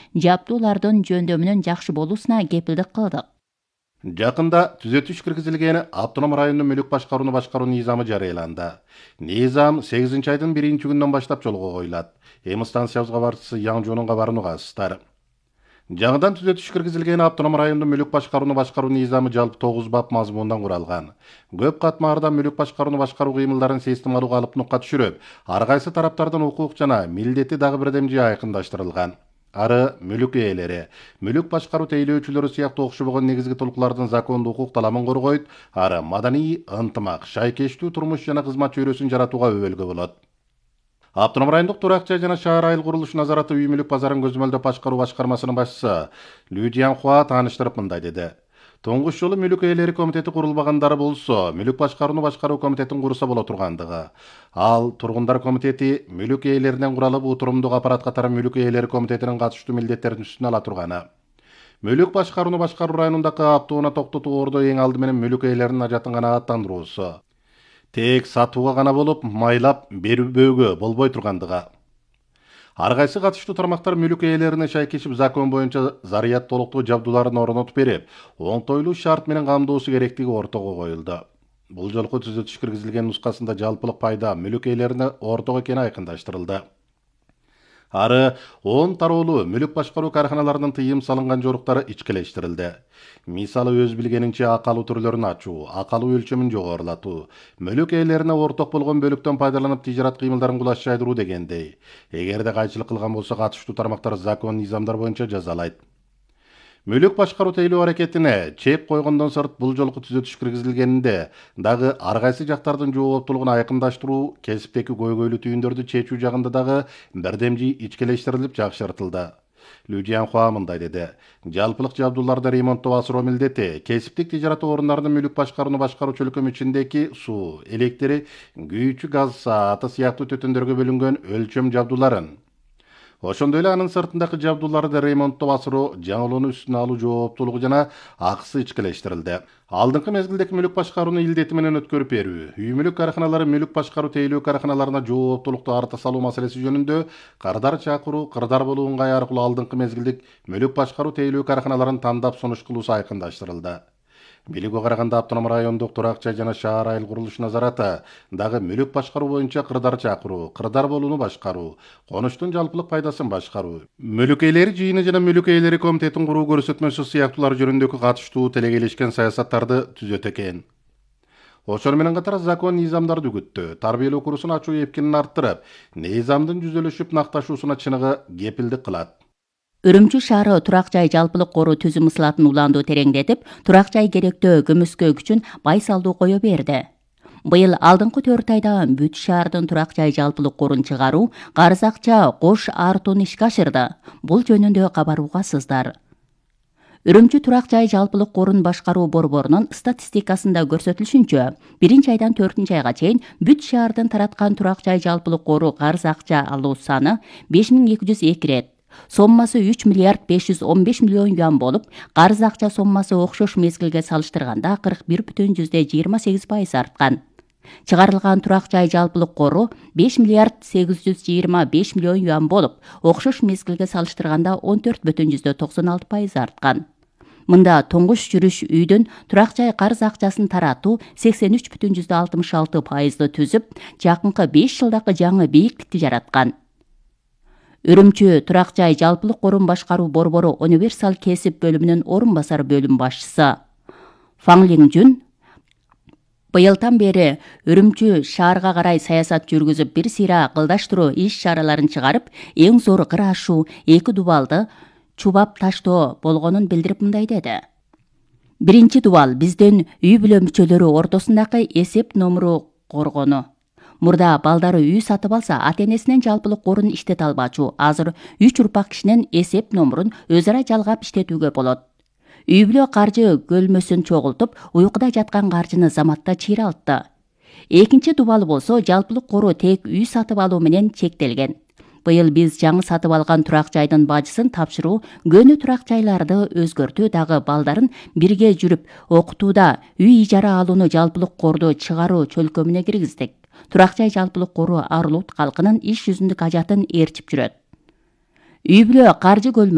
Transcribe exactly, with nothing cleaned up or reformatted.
жабдуулардын жөндөмүнүн жакшы болуусуна кепилдик кылдык. Жақында түзетіш кіргізілгені автоном районның мүлік башқаруыны башқару низамы жарыйланды. Низам сегизинчи айдын биринчи күнүнөн баштап жолго коюлат. Эми станциябызга барчысы Яң Жонунга барууга асыздар. Жаңыдан түзетіш кіргізілген автоном райондун мүлік башқаруыны башқару низамы жалпы тогуз бап мазмундан куралган. Көп катмаарда мүлік башқаруыны башқаруу кыймылдарын системалуу калыптыкка түшүрүп, ар кайсы тараптардын укук жана милдети дагы бирдемже айкындаштырылган. Ары мүлік ээлери, мүлік башқару тейлөөчүлөрү сыяктуу окшобогон негизги толуктуулардын закондуу укук таламын коргойт, ары маданий ынтымак, шайкештүү турмуш жана кызмат чөйрөсүн жаратууга өбөлгө болот. Автоном райондук турак жай жана шаар айыл курулуш назараты үй мүлік базарын көзөмөлдөп башкаруу башкармасынын башчысы Лю Jianhua тааныштырып мындай деди. Тоңгуш жолу мүлік ээлери комитети курулбагандары болсо, мүлік башкарууну башкаруу комитетин курса боло тургандыгы. Ал тургундар комитети мүлік ээлеринен куралып утурумдук аппарат катары мүлік ээлери комитетинин катыштуу милдеттерин үстүнө ала турганы. Мүлік башкарууну башкаруу районундагы аптууна токтотуу ордо эң алды менен мүлік ээлеринин ажатын канааттандыруусу. Тек сатууга гана болуп, майлап берүүгө болбой тургандыгы. Ар кайсы катыштуу тармактар мүлік ээлерине шайкешип закон боюнча зарыят толуктуу жабдууларын орнотуп берип, оңтойлуу шарт менен камдоосу керектиги ортого коюлду. Бул жолку түзөтүш киргизилген нускасында жалпылык пайда мүлік ээлерине ортого экени айкындаштырылды. Ары он тароолуу мүлік башкаруу карханаларынын тыйым салынган жоруктары ичкелештирилди. Мисалы өз билгенинче акалуу түрлөрүн ачуу, акалуу өлчөмүн жогорулатуу, мүлік ээлерине орток болгон бөлүктөн пайдаланып тижарат кыймылдарын кулаш жайдыруу дегендей. Эгерде кайчылык кылган болсо катыштуу тармактар закон низамдар боюнча жазалайт. Мүлік башкаруу тейлөө аракетине чеп койгондон сырт бул жолку түзөтүш киргизилгенинде дагы ар кайсы жактардын жооптуулугун айкындаштыруу, кесиптеги көйгөйлүү түйүндөрдү чечүү жагында дагы бирдемжи ичкелештирилип жакшыртылды. Лю Jianhua мындай деди. Жалпылык жабдууларды ремонттоо асыроо милдети кесиптик тижарат орундарынын мүлік башкарууну башкаруу чөлкөм ичиндеги суу, электри, күйүүчү газ сааты сыяктуу төтөндөргө бөлүнгөн өлчөм жабдууларын, ошондой эле анын сыртындагы жабдууларды ремонттоо асыроо, жаңылоону үстүнө алуу жооптуулугу жана акысы ичкелештирилди. Алдыңкы мезгилдеги мүлік башкарууну илдети менен өткөрүп берүү, үй мүлік карханалары мүлік башкаруу тейлөө карханаларына жооптуулукту арта салуу маселеси жөнүндө кырдар чакыруу, кырдар болуу ыңгайы аркылуу алдыңкы мезгилдик мүлік башкаруу тейлөө карханаларын тандап сунуш кылуусу айкындаштырылды. Билүүгө караганда автоном райондук турак жай жана шаар айыл курулуш назараты дагы мүлік башкаруу боюнча кырдар чакыруу, кырдар болууну башкаруу, конуштун жалпылык пайдасын башкаруу, мүлік ээлери жыйыны жана мүлік ээлери комитетин куруу көрсөтмөсү сыяктуулар жөнүндөгү катыштуу телегелешкен саясаттарды түзөт экен. Ошону менен катар закон низамдарды үгүттү, тарбиялоо курсун ачуу эпкинин арттырып, низамдын жүзөлүшүп накташуусуна чыныгы кепилдик кылат. Үрүмчү шаары турак жай жалпылык коруу түзүм ысылатын улаандуу тереңдетип, турак жай керектөө көмүскө күчүн байсалдуу кое берди. Быйыл алдыңкы төрт айда бүт шаардын турак жай жалпылык корун чыгаруу, карыз акча кош артууну ишке ашырды. Бул жөнүндө кабарууга сыздар. Үрүмчү турак жай жалпылык корун башкаруу борборунун статистикасында көрсөтүлүшүнчө, биринчи айдан төртүнчү айга чейин бүт шаардын тараткан турак жай жалпылык кору карыз акча алуу саны беш миң эки жүз эки рет, соммасы үч миллиард беш жүз он беш миллион юан болуп, карыз акча соммасы окшош мезгилге салыштырганда кырк бир бүтүн жүздө жыйырма сегиз пайыз арткан. Чыгарылган турак жай жалпылык кору беш миллиард сегиз жүз жыйырма беш миллион юан болуп, окшош мезгилге салыштырганда он төрт бүтүн жүздө токсон алты пайыз арткан. Мында тоңгуш жүрүш үйдөн турак жай карыз акчасын таратуу сексен үч бүтүн жүздө алтымыш алты пайызды түзүп, жакынкы беш жылдагы жаңы бийиктикти жараткан. Үрүмчү турак жай жалпылык корун башкаруу борбору универсал кесип бөлүмүнүн орун басар бөлүм башчысы Фаң Лиңжүн быйылдан бери Үрүмчү шаарга карай саясат жүргүзүп, бир сыйра кылдаштыруу иш чараларын чыгарып, эң зор кыр ашуу, эки дубалды чубап таштоо болгонун билдирип мындай деди. Биринчи дубал биздин үй бүлө мүчөлөрү ортосундагы эсеп номуру коргону. Мурда балдары үй сатып алса, ата-энесинен жалпылык корун иштете албачу. Азыр үч урпак кишинин эсеп номурун өз ара жалгап иштетүүгө болот. Үй бүлө каржы көлмөсүн чогултуп, уйкуда жаткан каржыны заматта чыйралтты. Экинчи дубалы болсо, жалпылык кору тек үй сатып алуу менен чектелген. Быйыл биз жаңы сатып алган турак жайдын бажысын тапшыруу, көнү турак жайларды өзгөртүү, дагы балдарын бирге жүрүп окутууда үй ижара алууну жалпылык корду чыгаруу чөлкөмүнө киргиздик. Турак жай жалпылык кору Арлут калкынын иш жүзүндүк ажатын ээрчип жүрөт. Үй бүлө каржы